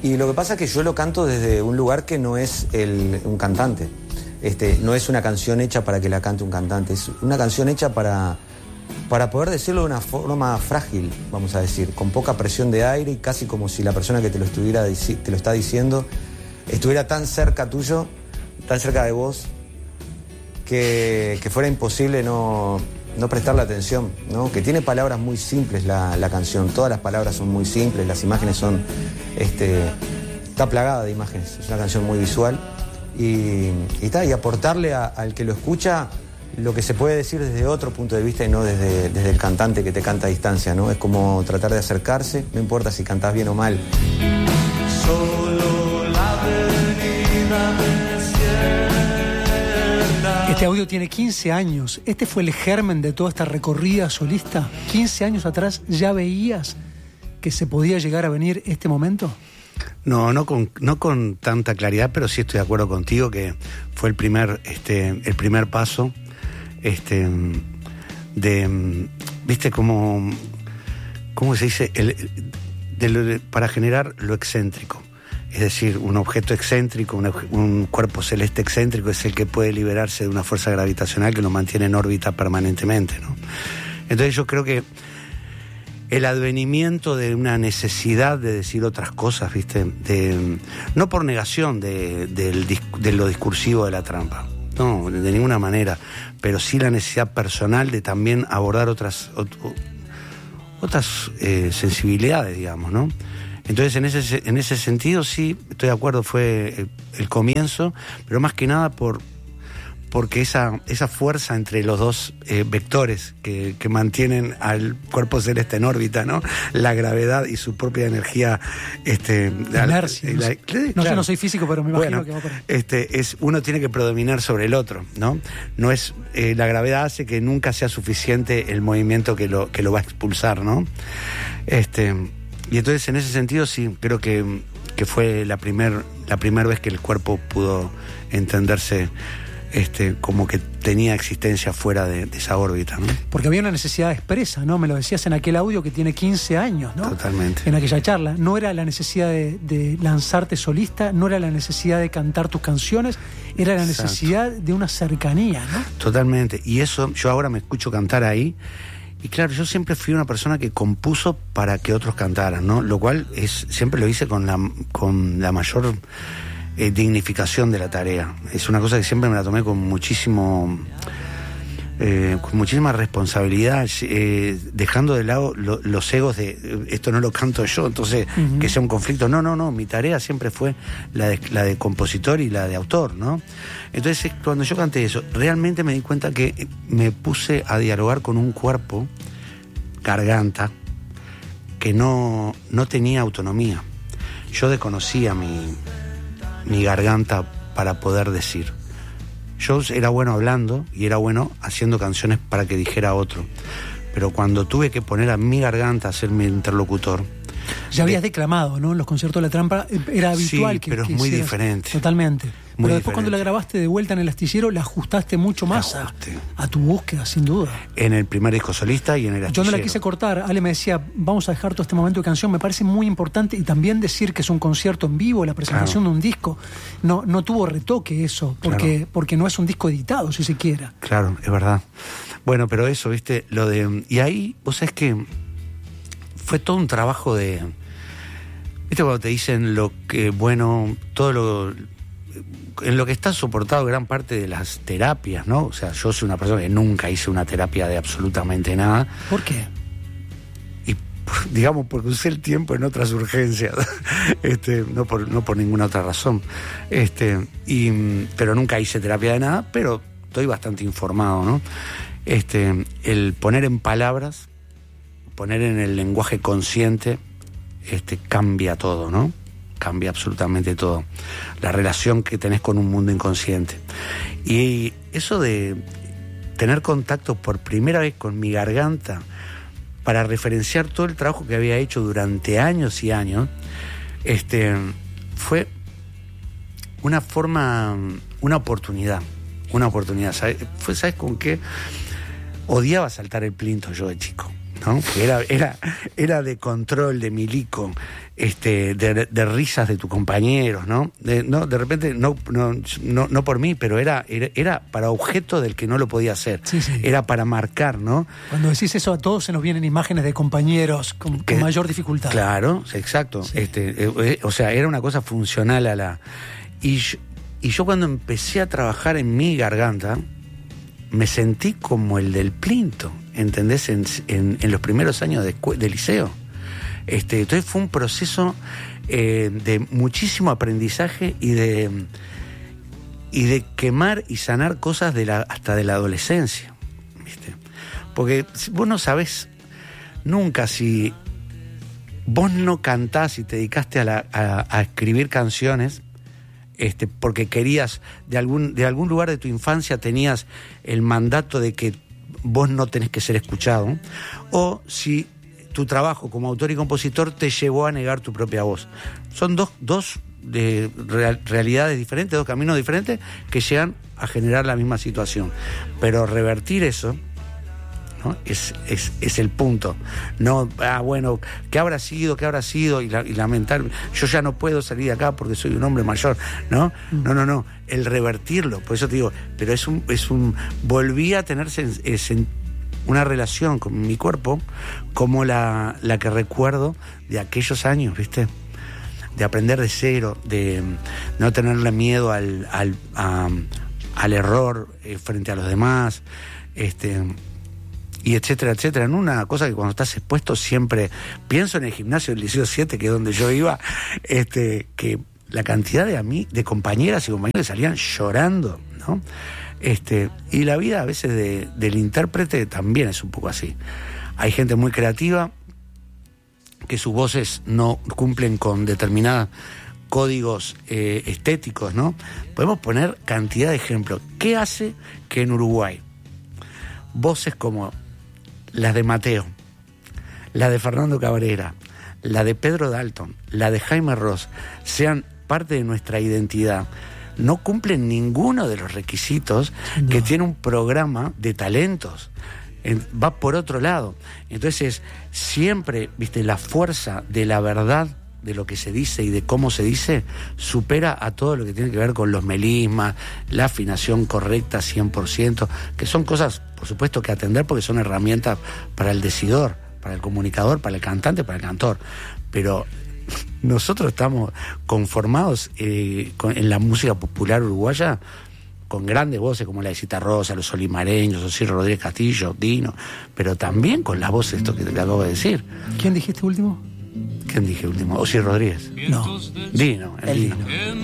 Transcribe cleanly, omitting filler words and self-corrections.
Y lo que pasa es que yo lo canto desde un lugar que no es un cantante. No es una canción hecha para que la cante un cantante, es una canción hecha para poder decirlo de una forma frágil, vamos a decir, con poca presión de aire y casi como si la persona que te lo está diciendo estuviera tan cerca tuyo, tan cerca de vos, que fuera imposible no prestarle atención, ¿no? Que tiene palabras muy simples la canción, todas las palabras son muy simples, las imágenes son, está plagada de imágenes, es una canción muy visual y aportarle al que lo escucha lo que se puede decir desde otro punto de vista y no desde el cantante que te canta a distancia, ¿no? Es como tratar de acercarse, no importa si cantás bien o mal. Solo la avenida desierta. Este audio tiene 15 años. ¿Este fue el germen de toda esta recorrida solista? ¿15 años atrás ya veías que se podía llegar a venir este momento? No con tanta claridad, pero sí estoy de acuerdo contigo que fue el primer paso ¿viste cómo se dice? Para generar lo excéntrico. Es decir, un objeto excéntrico, un cuerpo celeste excéntrico es el que puede liberarse de una fuerza gravitacional que lo mantiene en órbita permanentemente, ¿no? Entonces yo creo que el advenimiento de una necesidad de decir otras cosas, ¿viste? No por negación de lo discursivo de la trampa, no, de ninguna manera, pero sí la necesidad personal de también abordar otras sensibilidades, digamos, ¿no? Entonces, en ese sentido, sí, estoy de acuerdo, fue el comienzo, pero más que nada porque esa fuerza entre los dos vectores que mantienen al cuerpo celeste en órbita, ¿no? La gravedad y su propia energía. Inercia. Yo no soy físico, pero me imagino que va por ahí. Uno tiene que predominar sobre el otro, ¿no? No es la gravedad hace que nunca sea suficiente el movimiento que lo va a expulsar, ¿no? Y entonces en ese sentido sí, creo que fue la primera vez que el cuerpo pudo entenderse como que tenía existencia fuera de esa órbita, ¿no? Porque había una necesidad expresa, ¿no? Me lo decías en aquel audio que tiene 15 años, ¿no? Totalmente. En aquella charla. No era la necesidad de lanzarte solista, no era la necesidad de cantar tus canciones, era la necesidad de una cercanía, ¿no? Totalmente. Y eso, yo ahora me escucho cantar ahí, y claro, yo siempre fui una persona que compuso para que otros cantaran, ¿no? Lo cual siempre lo hice con la mayor dignificación de la tarea. Es una cosa que siempre me la tomé con muchísima responsabilidad, dejando de lado los egos de esto no lo canto yo, entonces que sea un conflicto. No, mi tarea siempre fue la de compositor y la de autor, ¿no? Entonces cuando yo canté eso, realmente me di cuenta que me puse a dialogar con un cuerpo, garganta, que no tenía autonomía. Yo desconocía mi garganta para poder decir. Yo era bueno hablando y era bueno haciendo canciones para que dijera otro. Pero cuando tuve que poner a mi garganta a ser mi interlocutor... Ya habías declamado, ¿no? En los conciertos de La Trampa era habitual sí, pero es muy diferente. Totalmente. Muy pero después diferente. Cuando la grabaste de vuelta en El Astillero, la ajustaste mucho más a tu búsqueda, sin duda. En el primer disco solista y en El Astillero. Yo no la quise cortar. Ale me decía, vamos a dejar todo este momento de canción. Me parece muy importante y también decir que es un concierto en vivo, la presentación de un disco. No tuvo retoque eso, porque no es un disco editado, si se quiera. Claro, es verdad. Bueno, pero eso, ¿viste? Y ahí, vos sabés que fue todo un trabajo de... ¿Viste cuando te dicen en lo que está soportado gran parte de las terapias, ¿no? O sea, yo soy una persona que nunca hice una terapia de absolutamente nada. ¿Por qué? Y, digamos, porque usé el tiempo en otras urgencias. No por ninguna otra razón. Pero nunca hice terapia de nada, pero estoy bastante informado, ¿no? El poner en palabras, poner en el lenguaje consciente, cambia todo, ¿no? Cambia absolutamente todo. La relación que tenés con un mundo inconsciente. Y eso de tener contacto por primera vez con mi garganta para referenciar todo el trabajo que había hecho durante años y años, fue una forma, una oportunidad. ¿Sabes con qué? Odiaba saltar el plinto yo de chico. ¿no? Era de control, de milico, de risas de tus compañeros, ¿no? De repente, no por mí, pero era para objeto del que no lo podía hacer. Sí, sí. Era para marcar, ¿no? Cuando decís eso, a todos se nos vienen imágenes de compañeros con mayor dificultad. Claro, exacto. Sí. O sea, era una cosa funcional a la... Y yo cuando empecé a trabajar en mi garganta, me sentí como el del Plinto, ¿entendés? En los primeros años de liceo. Entonces fue un proceso de muchísimo aprendizaje y de quemar y sanar cosas hasta de la adolescencia, ¿viste? Porque vos no sabés nunca si vos no cantás y te dedicaste a escribir canciones, porque querías, de algún lugar de tu infancia tenías el mandato de que vos no tenés que ser escuchado, o si tu trabajo como autor y compositor te llevó a negar tu propia voz. Son dos realidades diferentes, dos caminos diferentes que llegan a generar la misma situación. Pero revertir eso, ¿no? Es el punto. No, bueno, ¿qué habrá sido? Y lamentar, yo ya no puedo salir de acá porque soy un hombre mayor, ¿no? No. El revertirlo, por eso te digo, pero volví a tener una relación con mi cuerpo como la que recuerdo de aquellos años, ¿viste? De aprender de cero, de no tenerle miedo al error frente a los demás, y etcétera, etcétera. En una cosa que cuando estás expuesto siempre pienso en el gimnasio del Liceo 7, que es donde yo iba, que la cantidad de compañeras y compañeros que salían llorando, ¿no? Y la vida a veces del intérprete también es un poco así. Hay gente muy creativa que sus voces no cumplen con determinados códigos estéticos, ¿no? Podemos poner cantidad de ejemplos. ¿Qué hace que en Uruguay voces como las de Mateo, la de Fernando Cabrera, la de Pedro Dalton, la de Jaime Ross sean parte de nuestra identidad? No cumplen ninguno de los requisitos que tiene un programa de talentos. Va por otro lado. Entonces, siempre, viste, la fuerza de la verdad de lo que se dice y de cómo se dice supera a todo lo que tiene que ver con los melismas, la afinación correcta 100%, que son cosas, por supuesto, que atender porque son herramientas para el decidor, para el comunicador, para el cantante, para el cantor. Pero nosotros estamos conformados en la música popular uruguaya con grandes voces como la de Citarrosa, los Olimareños, Osir Rodríguez Castillo, Dino, pero también con las voces, esto que te acabo de decir. ¿Quién dijiste último? ¿Quién dije último? Osir Rodríguez. No. Dino. El Dino.